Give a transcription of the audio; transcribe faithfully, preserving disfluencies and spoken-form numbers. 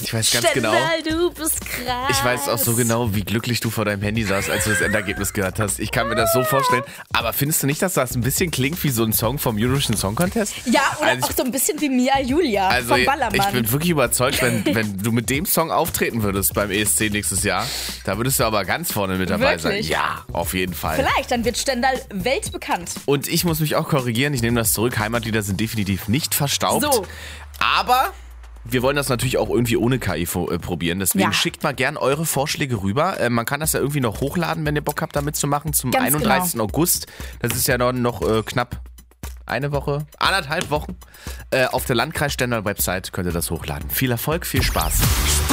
Ich weiß ganz Stendal, genau. du bist krass. Ich weiß auch so genau, wie glücklich du vor deinem Handy saßt, als du das Endergebnis gehört hast. Ich kann mir das so vorstellen. Aber findest du nicht, dass das ein bisschen klingt wie so ein Song vom Eurovision Song Contest? Ja, oder Also ich- auch so ein bisschen wie Mia Julia Also vom Ballermann. ich bin wirklich überzeugt, wenn, wenn du mit dem Song auftreten würdest beim E S C nächstes Jahr, da würdest du aber ganz vorne mit dabei Wirklich? sein. Ja, auf jeden Fall. Vielleicht, dann wird Stendal weltbekannt. Und ich muss mich auch korrigieren, ich nehme das zurück. Heimatlieder sind definitiv nicht verstaubt. So. Aber wir wollen das natürlich auch irgendwie ohne K I fo- äh, probieren. Deswegen Ja. schickt mal gern eure Vorschläge rüber. Äh, man kann das ja irgendwie noch hochladen, wenn ihr Bock habt, da mitzumachen, zum Ganz einunddreißigsten August. Das ist ja dann noch äh, knapp eine Woche, anderthalb Wochen. Äh, auf der Landkreis Stendal Website könnt ihr das hochladen. Viel Erfolg, viel Spaß.